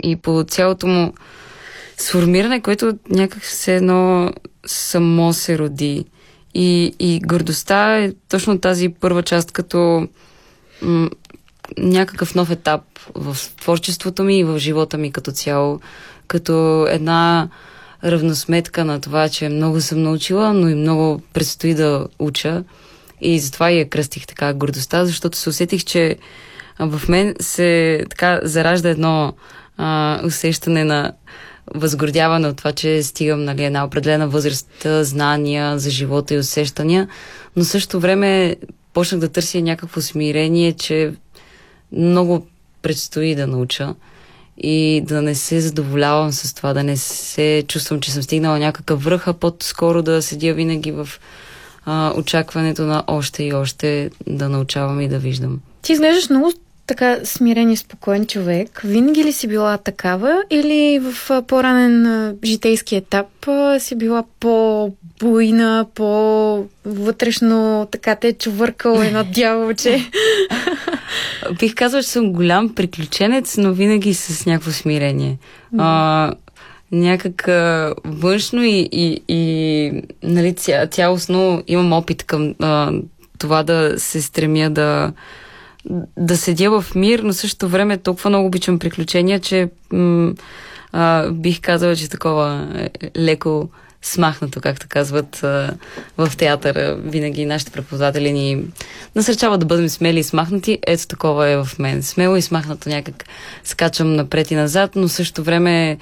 и по цялото му сформиране, което някак все едно само се роди. И гордостта е точно тази първа част, като някакъв нов етап в творчеството ми и в живота ми като цяло, като една равносметка на това, че много съм научила, но и много предстои да уча. И затова я кръстих така гордостта, защото се усетих, че в мен се така заражда едно усещане на възгордяване от това, че стигам, нали, една определена възраст, знания за живота и усещания, но в същото време почнах да търся някакво смирение, че много предстои да науча и да не се задоволявам с това, да не се чувствам, че съм стигнала някакъв връх, а по-скоро да седя винаги в очакването на още и още да научавам и да виждам. Ти изглеждаш много така смирен и спокоен човек. Винаги ли си била такава или в по-ранен житейски етап си била по-буйна, по-вътрешно така те чувъркал едно дяволче? Бих казала, че съм голям приключенец, но винаги с някакво смирение. Някак външно и нали, цялостно имам опит към това да се стремя да седя в мир, но същото време толкова много обичам приключения, че бих казала, че такова леко смахнато, както казват в театъра. Винаги нашите преподаватели ни насърчават да бъдем смели и смахнати. Ето такова е в мен. Смело и смахнато някак скачам напред и назад, но същото време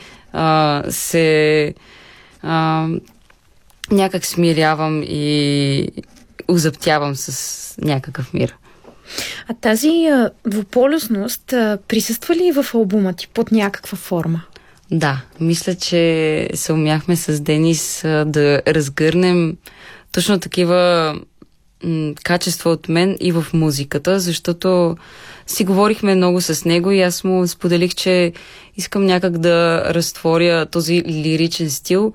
някак смирявам и узаптявам с някакъв мир. А тази двуполюсност присъства ли в албума ти под някаква форма? Да, мисля, че се умяхме с Денис да разгърнем точно такива качества от мен и в музиката, защото си говорихме много с него и аз му споделих, че искам някак да разтворя този лиричен стил,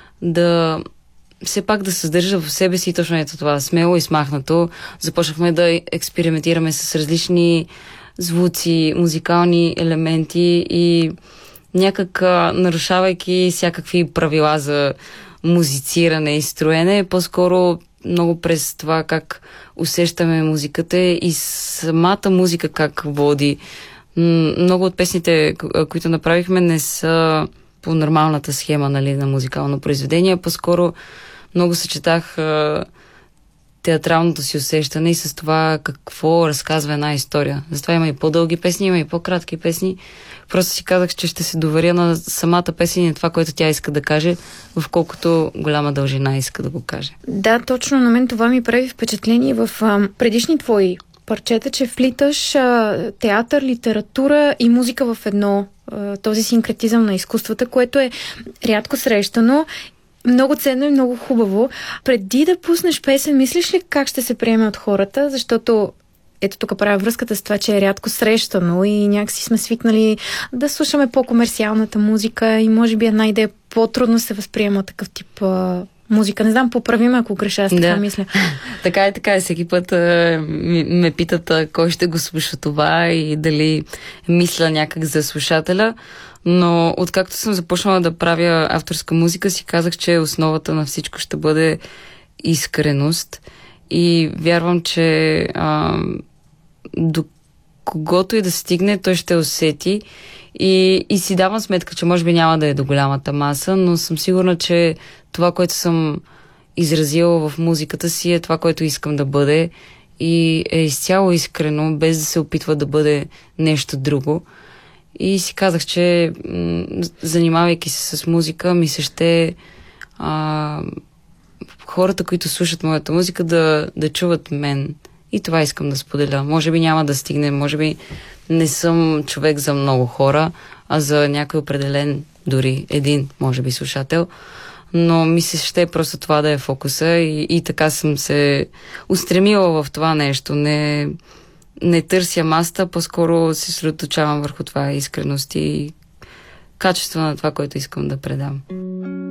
да все пак да съдържа в себе си точно ето това, смело и смахнато. Започнахме да експериментираме с различни звуци, музикални елементи и някак нарушавайки всякакви правила за музициране и строене, по-скоро много през това как усещаме музиката и самата музика как води. Много от песните, които направихме, не са по нормалната схема, нали, на музикално произведение, по-скоро много съчетах театралното си усещане и с това какво разказва една история. Затова има и по-дълги песни, има и по-кратки песни. Просто си казах, че ще се доверя на самата песен и това, което тя иска да каже, в колкото голяма дължина иска да го каже. Да, точно на мен това ми прави впечатление в предишни твои парчета, че влиташ театър, литература и музика в едно, този синкретизъм на изкуствата, което е рядко срещано, много ценно и много хубаво. Преди да пуснеш песен, мислиш ли как ще се приеме от хората? Защото ето тук правя връзката с това, че е рядко срещано и някакси сме свикнали да слушаме по-комерциалната музика и може би една идея по-трудно се възприема такъв тип музика. Не знам, поправи ме, ако греша, аз така мисля. Така е. Всеки път ме питат кой ще го слуша това и дали мисля някак за слушателя. Но откакто съм започнала да правя авторска музика, си казах, че основата на всичко ще бъде искреност. И вярвам, че до когото и да стигне, той ще усети. И си давам сметка, че може би няма да е до голямата маса, но съм сигурна, че това, което съм изразила в музиката си, е това, което искам да бъде. И е изцяло искрено, без да се опитва да бъде нещо друго. И си казах, че занимавайки се с музика, ми се ще хората, които слушат моята музика, да чуват мен. И това искам да споделя. Може би няма да стигне, може би не съм човек за много хора, а за някой определен, дори един, може би, слушател. Но ми се ще просто това да е фокуса и така съм се устремила в това нещо. Не търся маста, по-скоро се съсредоточавам върху това искреност и качество на това, което искам да предам.